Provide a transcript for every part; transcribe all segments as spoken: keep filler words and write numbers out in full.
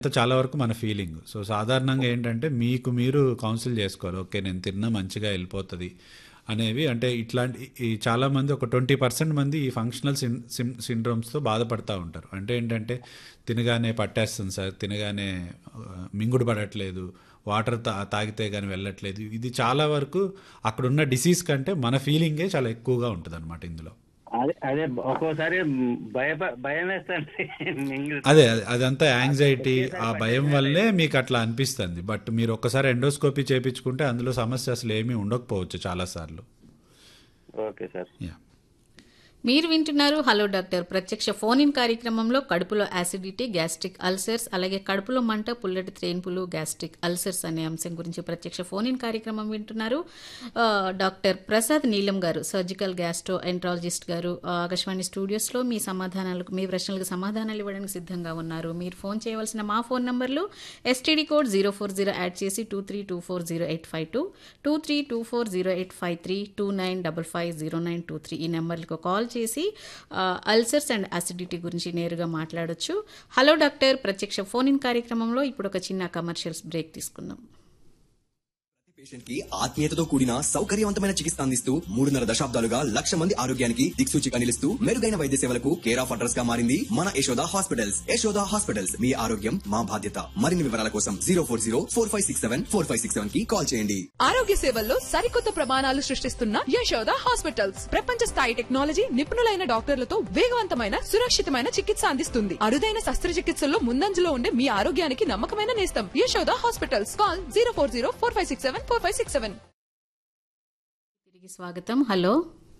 చాలా వరకు మన ఫీలింగ్. సో, సాధారణంగా ఏంటంటే మీకు మీరు కౌన్సిల్ చేసుకోవాలి. ఓకే. నేను తిన్నా మంచిగా ఎళ్ళిపోతది అనేవి అంటే ఇట్లాంటి ఈ చాలామంది ఒక ఇరవై శాతం మంది ఈ ఫంక్షనల్ సిన్ సిన్ సిండ్రోమ్స్‌తో బాధపడతా ఉంటారు. అంటే ఏంటంటే తినగానే పట్టేస్తుంది సార్, తినగానే ఆహ్, మింగుడు పడట్లేదు, వాటర్ తా తాగితే గాని వెళ్ళట్లేదు. ఇది చాలా వరకు అక్కడున్న డిసీజ్ కంటే మన ఫీలింగే చాలా ఎక్కువగా ఉంటదనమాట ఇందులో. అదే అదే ఒక్కోసారి భయ భయం వేస్తుంది మింగిల్ అదే అది- అదంతా యాంగ్జైటీ, ఒకేసారి ఆ భయం పట్టేసినట్టు వల్లే మీకు అట్లా అనిపిస్తుంది. బట్ మీరు ఒక్కసారి ఎండోస్కోపీ చేపించుకుంటే అందులో సమస్య అసలు ఏమీ ఉండకపోవచ్చు చాలాసార్లు. Okay sir. యా. మీరు వింటున్నారు హలో డాక్టర్ ప్రత్యక్ష ఫోన్ ఇన్ కార్యక్రమంలో కడుపులో యాసిడిటీ, గ్యాస్ట్రిక్ అల్సర్స్, అలాగే కడుపులో మంట, పుల్లటి త్రేన్పులు, గ్యాస్ట్రిక్ అల్సర్స్ అనే అంశం గురించి ప్రత్యక్ష ఫోన్ ఇన్ కార్యక్రమం వింటున్నారు. ఆ, డాక్టర్ ప్రసాద్ నీలం గారు, సర్జికల్ గ్యాస్ట్రో ఎంట్రాలజిస్ట్ గారు ఆ, ఆకాశవాణి స్టూడియోస్లో మీ సమాధానాలకు మీ ప్రశ్నలకు సమాధానాలు ఇవ్వడానికి సిద్ధంగా ఉన్నారు. మీరు ఫోన్ చేయవలసిన మా ఫోన్ నంబర్లు STD code zero four zero add చేసి two three two four zero eight five two two three two four zero eight five three two nine double five zero nine two three ఈ నెంబర్లకు call చేసి ulcers and acidity గురించి నేరుగా మాట్లాడొచ్చు. Hello doctor ప్రత్యక్ష phone in కార్యక్రమంలో ఇప్పుడు ఒక చిన్న కమర్షియల్స్ బ్రేక్ తీసుకుందాం. పేషెంట్ కి ఆత్మీయతతో కూడిన సౌకర్యవంతమైన చికిత్స అందిస్తూ మూడున్నర దశాబ్దాలుగా లక్ష మంది ఆరోగ్యానికి దిక్సూచిగా నిలుస్తూ మెరుగైన వైద్య సేవలకు కేర్ ఆఫ్ అడ్రస్ గా మారింది మన యశోద హాస్పిటల్స్. యశోద హాస్పిటల్స్, మీ ఆరోగ్యం మా బాధ్యత. మరిన్ని వివరాల కోసం zero four zero four five six seven four five six seven కి కాల్ చేయండి. ఆరోగ్య సేవల్లో సరికొత్త ప్రమాణాలు సృష్టిస్తున్న యశోద హాస్పిటల్స్ ప్రపంచ స్థాయి టెక్నాలజీ, నిపుణులైన డాక్టర్లతో వేగవంతమైన సురక్షితమైన చికిత్స అందిస్తుంది. అరుదైన శస్త్రచికిత్సల్లో ముందంజలో ఉండే మీ ఆరోగ్యానికి నమ్మకమైన నేస్తం Yashoda hospitals. Call zero four zero four five six seven four five six seven. తిరిగి స్వాగతం. హలో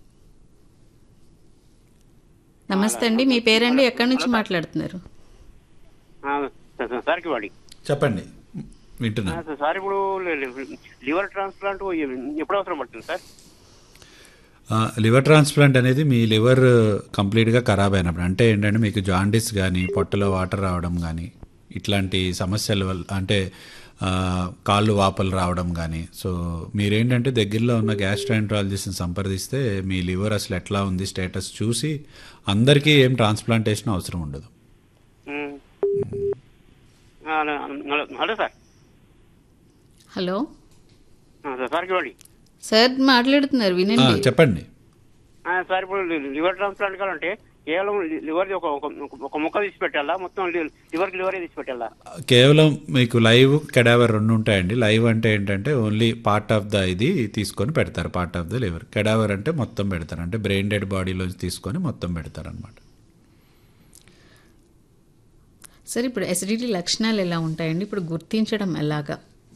నమస్తే అండి, మీ పేరండి, ఎక్కడి నుంచి మాట్లాడుతున్నారు? సార్కి వాడి చెప్పండి, వింటున్నా. సార్ ఇప్పుడు లివర్ ట్రాన్స్ప్లాంట్ ఎప్పుడు అవసరం పడుతుంది సార్? లివర్ ట్రాన్స్ప్లాంట్ అనేది మీ లివర్ కంప్లీట్గా ఖరాబ్ అయినప్పుడు, అంటే ఏంటంటే మీకు జాండిస్ కానీ పొట్టలో వాటర్ రావడం కానీ ఇట్లాంటి సమస్యల వల్ల, అంటే ఆ, కాళ్ళు వాపలు రావడం కానీ, సో మీరేంటంటే దగ్గరలో ఉన్న గ్యాస్ట్రోఎంట్రాలజిస్ట్ని సంప్రదిస్తే మీ లివర్ అసలు ఎట్లా ఉంది స్టేటస్ చూసి, అందరికీ ఏం ట్రాన్స్ప్లాంటేషన్ అవసరం ఉండదు. Hello sir. హలో సార్కి వాడి సార్ మాట్లాడుతున్నారు, ఆ, వినండి. చెప్పండి. సార్ ఇప్పుడు లివర్ ట్రాన్స్ప్లాంట్ కావాలంటే కేవలం లివర్ ఒక ఒక ముక్క తీసి పెట్టాలా, మొత్తం లివర్కి లివరే తీసి పెట్టాలా? కేవలం మీకు లైవ్ కెడావర్ రెండు ఉంటాయండి. లైవ్ అంటే ఏంటంటే ఓన్లీ పార్ట్ ఆఫ్ ద ఇది తీసుకొని పెడతారు, part of the liver. Cadaver అంటే మొత్తం పెడతారు, అంటే బ్రెయిన్ డెడ్ బాడీలోంచి తీసుకొని మొత్తం పెడతారు అనమాట. సార్ ఇప్పుడు ఎసిడిటీ లక్షణాలు ఎలా ఉంటాయండి, ఇప్పుడు గుర్తించడం ఎలాగా?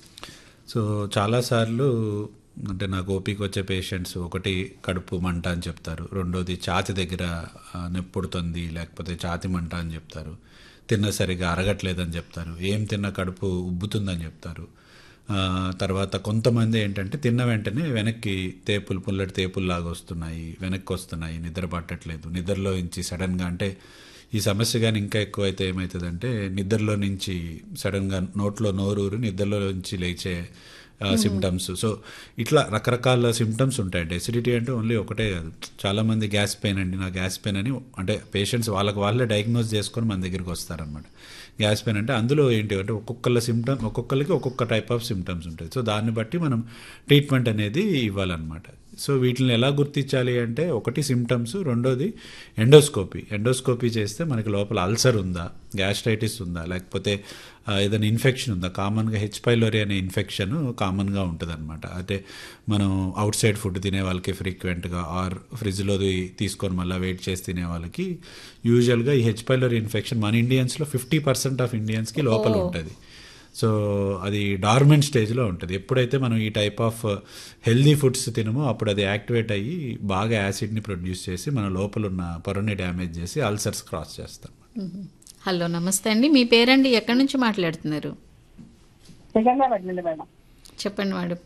సో చాలాసార్లు అంటే నాకు ఓపిక వచ్చే పేషెంట్స్ ఒకటి కడుపు మంట అని చెప్తారు, రెండోది ఛాతి దగ్గర ఆ, నొప్పుడుతుంది, లేకపోతే ఛాతి మంట అని చెప్తారు, తిన్న సరిగా అరగట్లేదని చెప్తారు, ఏం తిన్న కడుపు ఉబ్బుతుందని చెప్తారు. ఆ, తర్వాత కొంతమంది ఏంటంటే తిన్న వెంటనే వెనక్కి తేపులు, పుల్లటి తేపుల్లాగా వస్తున్నాయి, వెనక్కి వస్తున్నాయి, నిద్ర పట్టట్లేదు, నిద్రలో నుంచి సడన్గా, అంటే ఈ సమస్య కానీ ఇంకా ఎక్కువైతే ఏమవుతుందంటే నిద్రలో నుంచి సడన్గా నోట్లో నోరూరు నిద్రలో నుంచి లేచే సిమ్టమ్స్. సో ఇట్లా రకరకాల సిమ్టమ్స్ ఉంటాయండి. ఎసిడిటీ అంటే ఓన్లీ ఒకటే కాదు, చాలామంది గ్యాస్ పెయిన్ అండి, నా గ్యాస్ పెయిన్ అని, అంటే పేషెంట్స్ వాళ్ళకి వాళ్ళే డయాగ్నోస్ చేసుకొని మన దగ్గరికి వస్తారనమాట. గ్యాస్ పెయిన్ అంటే అందులో ఏంటి అంటే ఒక్కొక్కళ్ళ సిమ్టమ్, ఒక్కొక్కరికి ఒక్కొక్క టైప్ ఆఫ్ సిమ్టమ్స్ ఉంటాయి. సో దాన్ని బట్టి మనం ట్రీట్మెంట్ అనేది ఇవ్వాలన్నమాట. సో వీటిని ఎలా గుర్తించాలి అంటే ఒకటి సిమ్టమ్స్, రెండోది ఎండోస్కోపీ. ఎండోస్కోపీ చేస్తే మనకి లోపల అల్సర్ ఉందా, గ్యాస్ట్రైటిస్ ఉందా, లేకపోతే ఆ, ఏదైనా ఇన్ఫెక్షన్ ఉందా. కామన్గా హెచ్ పైలోరీ అనే ఇన్ఫెక్షన్ కామన్గా ఉంటుంది అనమాట. అంటే మనం అవుట్ సైడ్ ఫుడ్ తినే వాళ్ళకి ఫ్రీక్వెంట్గా, ఆర్ ఫ్రిడ్జ్లో తీసుకొని మళ్ళీ వెయిట్ చేసి తినే వాళ్ళకి యూజువల్గా ఈ హెచ్ పైలోరీ ఇన్ఫెక్షన్ మన ఇండియన్స్లో ఫిఫ్టీ పర్సెంట్ ఆఫ్ ఇండియన్స్కి లోపల ఉంటుంది. సో అది డార్మెంట్ స్టేజ్లో ఉంటుంది. ఎప్పుడైతే మనం ఈ టైప్ ఆఫ్ హెల్దీ ఫుడ్స్ తినమో అప్పుడు అది యాక్టివేట్ అయ్యి బాగా యాసిడ్ని ప్రొడ్యూస్ చేసి మన లోపల ఉన్న పొరని డ్యామేజ్ చేసి అల్సర్స్ క్రాస్ చేస్తాం. హలో నమస్తే అండి, మీ పేరండి, ఎక్కడి నుంచి మాట్లాడుతున్నారు? సికింద్రాబాద్ నుండి మేడం. చెప్పండి మేడం.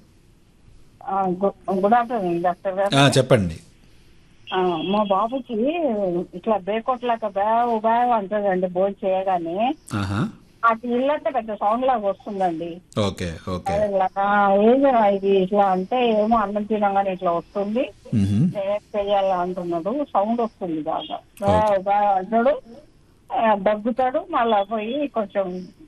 ఆ, గు- గుడ్ ఆఫ్టర్నూన్ డాక్టర్ గారు. ఆ, చెప్పండి. ఆ, మా బాబుకి ఇట్లా బేకోట్లాగా బ్యావ్ బ్యావ్ అంటుందండి భోజనం చేయగానే. ఆహా, అది ఇల్లంటే పెద్ద సౌండ్ లాగా వస్తుందండి. Okay okay. అది ఇలా, ఆ, ఏదో ఇది ఇట్లా అంటే ఏమో అన్నం తినగానే ఇట్లా వస్తుంది, మ్హూ. నేనేం చెయ్యాలా అంటున్నాడు. సౌండ్ వస్తుంది బాగా, బ్యావ్ బ్యావ్ అంటాడు, ఆ, దగ్గుతాడు, మళ్ళా పోయి కొంచెం